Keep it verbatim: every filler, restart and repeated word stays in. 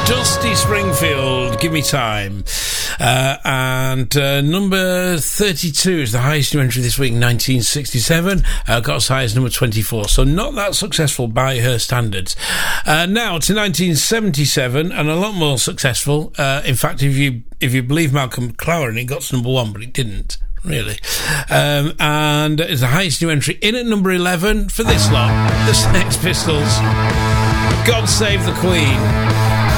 Dusty Springfield, Give Me Time. Uh, and uh, number thirty-two is the highest new entry this week, nineteen sixty-seven. Uh, got as high as number twenty-four, so not that successful by her standards. Uh, now to nineteen seventy-seven, and a lot more successful. Uh, in fact, if you if you believe Malcolm McLaren, it got to number one, but it didn't. Really. Um, and it's the highest new entry in at number eleven for this lot, the Sex Pistols. God Save the Queen.